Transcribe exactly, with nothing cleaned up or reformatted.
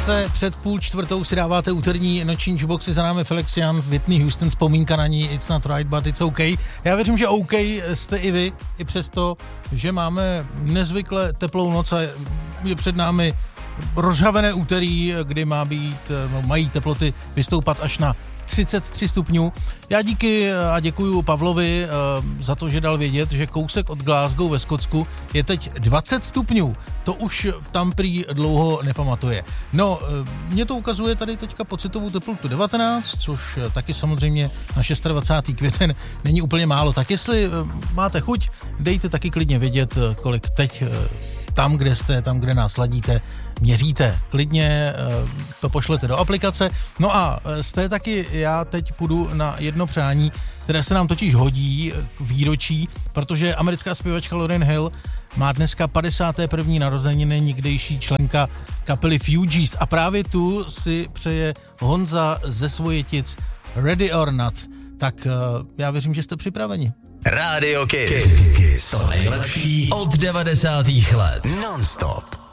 zase před půl čtvrtou si dáváte úterní noční jukeboxy, za námi Felexian, Whitney Houston, vzpomínka na ní, It's not right, but it's okay. Já věřím, že OK jste i vy, i přesto, že máme nezvykle teplou noc a je před námi rozhavené úterý, kdy má být, no, mají teploty vystoupat až na třicet tři stupňů. Já díky a děkuju Pavlovi uh, za to, že dal vědět, že kousek od Glasgow ve Skotsku je teď dvacet stupňů. To už tam prý dlouho nepamatuje. No, uh, mě to ukazuje tady teďka pocitovou teplotu devatenáct, což taky samozřejmě na dvacátého šestého květen není úplně málo. Tak jestli uh, máte chuť, dejte taky klidně vědět, kolik teď uh, tam, kde jste, tam, kde nás ladíte, měříte. Klidně to pošlete do aplikace. No a z té taky já teď půjdu na jedno přání, které se nám totiž hodí výročí, protože americká zpěvačka Lauryn Hill má dneska padesáté první narozeniny, někdejší členka kapely Fugees, a právě tu si přeje Honza ze Svojetic Ready or Not. Tak já věřím, že jste připraveni. Radio Kiss. Kiss. To nejlepší od devadesátých let. Non-stop.